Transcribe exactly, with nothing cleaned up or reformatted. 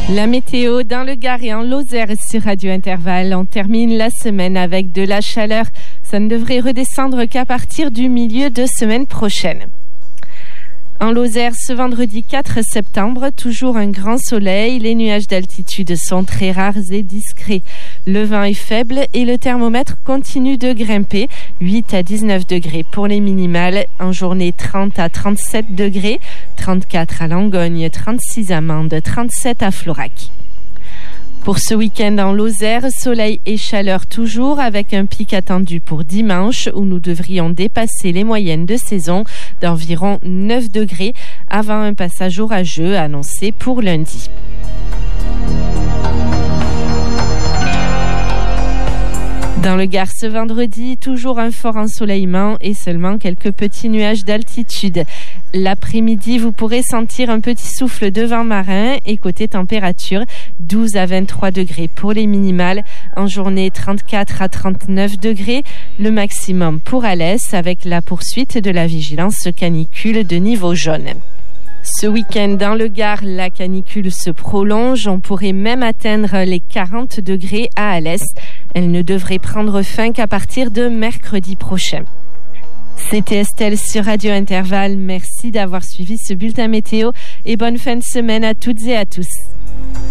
La météo dans le Gard et en Lozère sur Radio Intervalle. On termine la semaine avec de la chaleur. Ça ne devrait redescendre qu'à partir du milieu de semaine prochaine. En Lozère, ce vendredi quatre septembre, toujours un grand soleil. Les nuages d'altitude sont très rares et discrets. Le vent est faible et le thermomètre continue de grimper. huit à dix-neuf degrés pour les minimales. En journée, trente à trente-sept degrés. trente-quatre à Langogne, trente-six à Mende, trente-sept à Florac. Pour ce week-end en Lozère, soleil et chaleur toujours avec un pic attendu pour dimanche où nous devrions dépasser les moyennes de saison d'environ neuf degrés avant un passage orageux annoncé pour lundi. Dans le Gard ce vendredi, toujours un fort ensoleillement et seulement quelques petits nuages d'altitude. L'après-midi, vous pourrez sentir un petit souffle de vent marin et côté température, douze à vingt-trois degrés pour les minimales. En journée, trente-quatre à trente-neuf degrés, le maximum pour Alès avec la poursuite de la vigilance canicule de niveau jaune. Ce week-end dans le Gard, la canicule se prolonge. On pourrait même atteindre les quarante degrés à Alès. Elle ne devrait prendre fin qu'à partir de mercredi prochain. C'était Estelle sur Radio Intervalle. Merci d'avoir suivi ce bulletin météo et bonne fin de semaine à toutes et à tous.